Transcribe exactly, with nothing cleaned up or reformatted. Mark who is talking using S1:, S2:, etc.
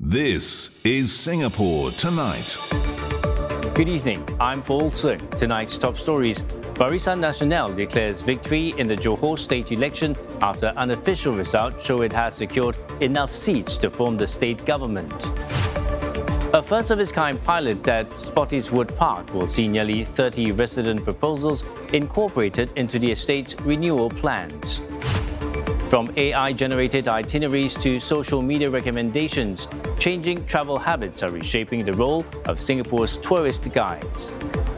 S1: This is Singapore Tonight.
S2: Good evening, I'm Paul Sung. Tonight's top stories. Barisan Nasional declares victory in the Johor state election after unofficial results show it has secured enough seats to form the state government. A first-of-its-kind pilot at Spottiswoode Park will see nearly thirty resident proposals incorporated into the estate's renewal plans. From A I-generated itineraries to social media recommendations, changing travel habits are reshaping the role of Singapore's tourist guides.